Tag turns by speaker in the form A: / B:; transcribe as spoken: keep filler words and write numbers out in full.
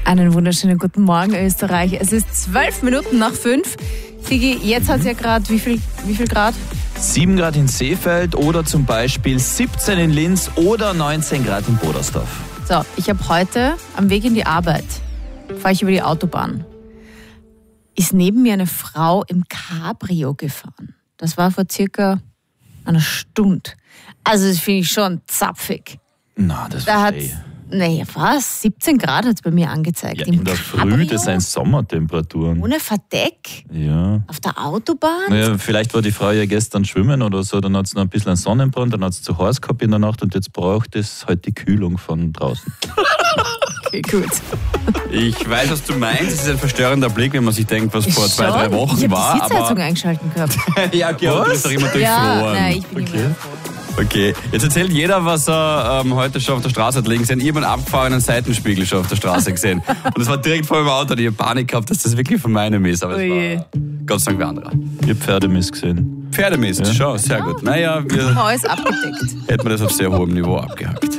A: Einen wunderschönen guten Morgen, Österreich. Es ist zwölf Minuten nach fünf. Sigi, jetzt hat es ja gerade wie viel, wie viel Grad?
B: sieben Grad in Seefeld oder zum Beispiel siebzehn in Linz oder neunzehn Grad in Bodersdorf.
A: So, ich habe heute am Weg in die Arbeit, fahre ich über die Autobahn, ist neben mir eine Frau im Cabrio gefahren. Das war vor circa einer Stunde. Also das finde ich schon zapfig.
B: Na, das
A: Da
B: war
A: hat, naja, was? siebzehn Grad hat es bei mir angezeigt.
B: ja,
A: Im
B: in der
A: Cabrio?
B: Früh, das sind Sommertemperaturen.
A: Ohne Verdeck?
B: Ja.
A: Auf der Autobahn?
B: Naja, vielleicht war die Frau ja gestern schwimmen oder so, dann hat sie noch ein bisschen einen Sonnenbrand, dann hat sie zu heiß gehabt in der Nacht und jetzt braucht es halt die Kühlung von draußen.
A: Okay, gut.
C: Ich weiß, was du meinst. Es ist ein verstörender Blick, wenn man sich denkt, was vor zwei, drei Wochen
A: ich
C: war.
A: Ich habe die Sitzheizung
C: Aber
A: eingeschalten gehabt.
C: ja, Georg, du bist doch immer durchfroren.
A: Ja, nein, ich bin
B: Okay.
A: immer froh.
C: Okay, jetzt erzählt jeder, was er ähm, heute schon auf der Straße hat liegen gesehen. Ich habe einen abgefahrenen Seitenspiegel schon auf der Straße gesehen. Und das war direkt vor dem Auto und ich habe Panik gehabt, dass das wirklich von meinem ist. Aber es
A: Oje.
C: war Gott sei Dank wer anderer.
B: Ich habe Pferdemist gesehen.
C: Pferdemist,
B: Ja.
C: schau, sehr gut. Naja, wir
A: Alles abgedeckt.
C: hätten wir das auf sehr hohem Niveau abgehakt.